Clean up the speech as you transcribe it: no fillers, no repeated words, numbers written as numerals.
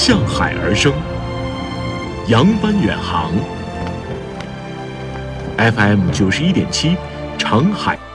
向海而生，扬帆远航。FM91.7，长海。